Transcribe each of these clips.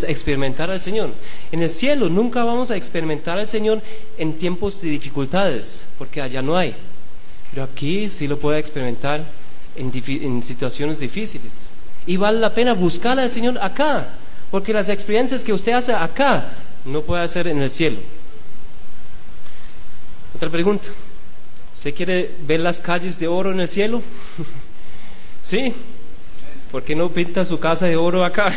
podemos experimentar al Señor. En el cielo nunca vamos a experimentar al Señor en tiempos de dificultades, porque allá no hay. Pero aquí sí lo puede experimentar en situaciones difíciles. Y vale la pena buscar al Señor acá, porque las experiencias que usted hace acá no puede hacer en el cielo. Otra pregunta. ¿Usted quiere ver las calles de oro en el cielo? Sí. ¿Por qué no pinta su casa de oro acá?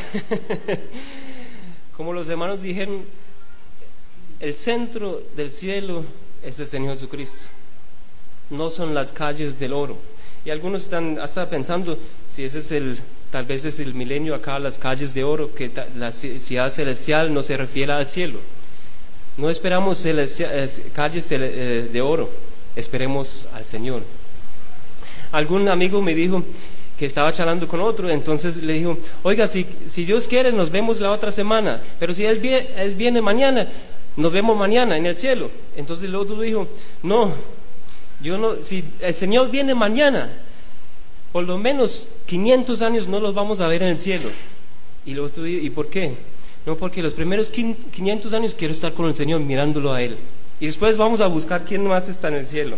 Como los hermanos dijeron, el centro del cielo es el Señor Jesucristo. No son las calles del oro. Y algunos están hasta pensando si ese es tal vez es el milenio acá, las calles de oro, que la ciudad celestial no se refiere al cielo. No esperamos calles de oro, esperemos al Señor. Algún amigo me dijo que estaba charlando con otro, entonces le dijo, oiga, si Dios quiere nos vemos la otra semana, pero si Él viene mañana, nos vemos mañana en el cielo. Entonces el otro dijo, no, si el Señor viene mañana, por lo menos 500 años no los vamos a ver en el cielo. Y el otro dijo, ¿y por qué? No, porque los primeros 500 años quiero estar con el Señor mirándolo a Él, y después vamos a buscar quién más está en el cielo.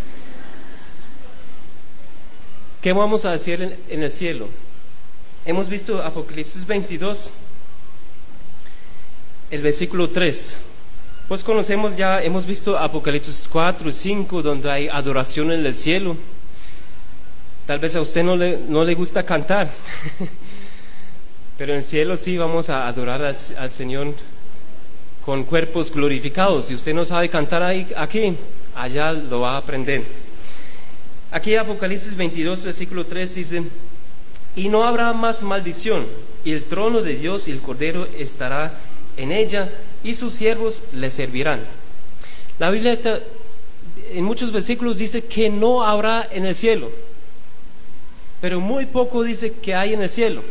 ¿Qué vamos a hacer en el cielo? Hemos visto Apocalipsis 22, el versículo 3. Pues conocemos ya, hemos visto Apocalipsis 4 y 5, donde hay adoración en el cielo. Tal vez a usted no le gusta cantar, pero en el cielo sí vamos a adorar al Señor con cuerpos glorificados. Si usted no sabe cantar aquí, allá lo va a aprender. Aquí Apocalipsis 22, versículo 3 dice, y no habrá más maldición, y el trono de Dios y el Cordero estará en ella, y sus siervos le servirán. La Biblia en muchos versículos dice que no habrá en el cielo, pero muy poco dice que hay en el cielo.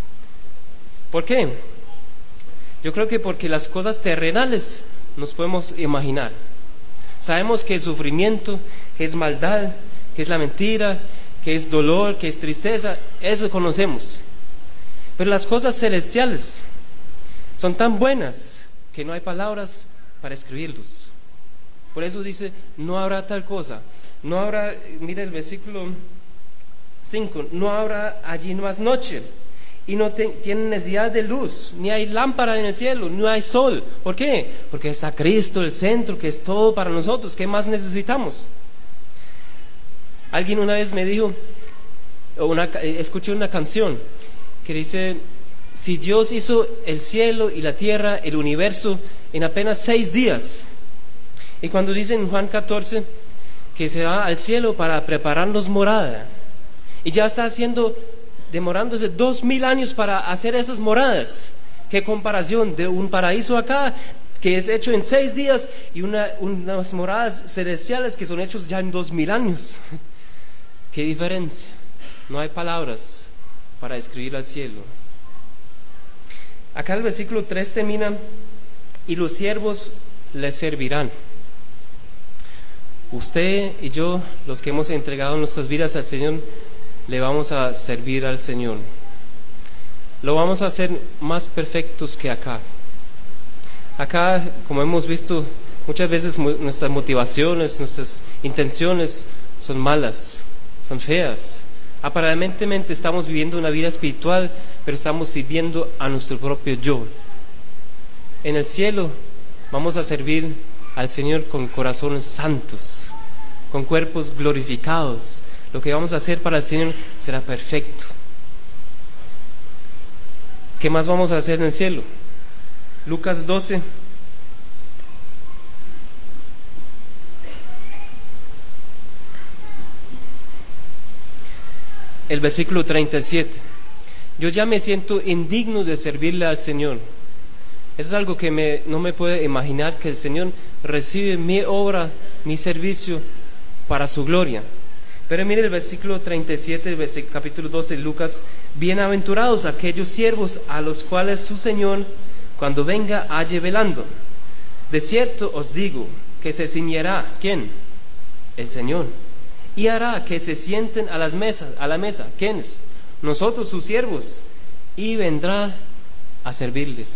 ¿Por qué? Yo creo que porque las cosas terrenales nos podemos imaginar. Sabemos que es sufrimiento, que es maldad, que es la mentira, que es dolor, que es tristeza, eso conocemos. Pero las cosas celestiales son tan buenas que no hay palabras para escribirlos. Por eso dice, no habrá tal cosa. No habrá, mira el versículo 5, no habrá allí más noche, y no tienen necesidad de luz, ni hay lámpara en el cielo, no hay sol. ¿Por qué? Porque está Cristo, el centro, que es todo para nosotros. ¿Qué más necesitamos? Alguien una vez me dijo, escuché una canción que dice, si Dios hizo el cielo y la tierra, el universo, en apenas 6 días, y cuando dice en Juan 14 que se va al cielo para prepararnos morada, y ya está demorándose 2000 años para hacer esas moradas, ¿qué comparación de un paraíso acá que es hecho en 6 días y unas moradas celestiales que son hechos ya en 2000 años? ¿Qué diferencia? No hay palabras para describir al cielo. Acá el versículo 3 termina, y los siervos le servirán. Usted y yo, los que hemos entregado nuestras vidas al Señor, le vamos a servir al Señor. Lo vamos a hacer más perfectos que acá. Acá, como hemos visto, muchas veces nuestras motivaciones, nuestras intenciones son malas, son feas. Aparentemente estamos viviendo una vida espiritual, pero estamos sirviendo a nuestro propio yo. En el cielo vamos a servir al Señor con corazones santos, con cuerpos glorificados. Lo que vamos a hacer para el Señor será perfecto. ¿Qué más vamos a hacer en el cielo? Lucas 12. El versículo 37. Yo ya me siento indigno de servirle al Señor. Eso es algo que no me puedo imaginar, que el Señor recibe mi obra, mi servicio para su gloria. Pero mire el versículo 37 del capítulo 12 de Lucas. Bienaventurados aquellos siervos a los cuales su Señor, cuando venga, halle velando. De cierto os digo que se ciñerá, ¿quién? El Señor. Y hará que se sienten a la mesa, ¿quiénes? Nosotros sus siervos, y vendrá a servirles.